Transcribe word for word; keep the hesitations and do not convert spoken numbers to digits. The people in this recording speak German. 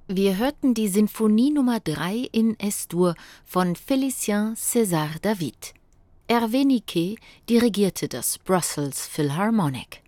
Wir hörten die Sinfonie Nummer drei in Es-Dur von Félicien César David. Hervé Niquet dirigierte das Brussels Philharmonic.